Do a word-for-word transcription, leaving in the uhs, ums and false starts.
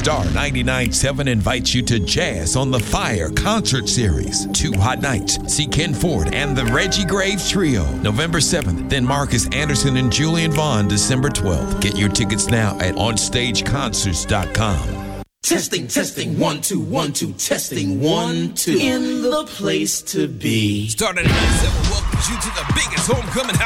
Star ninety-nine point seven invites you to Jazz on the Fire concert series. Two hot nights. See Ken Ford and the Reggie Graves Trio, November seventh. Then Marcus Anderson and Julian Vaughn, December twelfth. Get your tickets now at on stage concerts dot com. Testing, testing, one, two, one, two, testing, one, two. In the place to be. Starting at nine seven welcomes you to the biggest homecoming house